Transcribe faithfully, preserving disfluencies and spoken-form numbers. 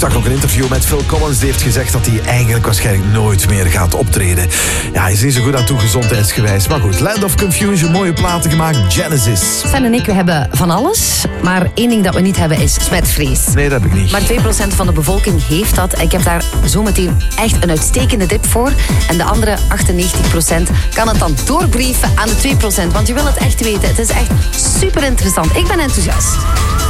zag ook een interview met Phil Collins. Die heeft gezegd dat hij eigenlijk waarschijnlijk nooit meer gaat optreden. Ja, hij is niet zo goed aan toe gezondheidsgewijs. Maar goed, Land of Confusion, mooie platen gemaakt. Genesis. Sven en ik, we hebben van alles. Maar één ding dat we niet hebben is smetvrees. Nee, dat heb ik niet. Maar twee procent van de bevolking heeft dat. Ik heb daar zometeen echt een uitstekende tip voor. En de andere achtennegentig procent kan het dan doorbrieven aan de twee procent. Want je wil het echt weten. Het is echt super interessant. Ik ben enthousiast.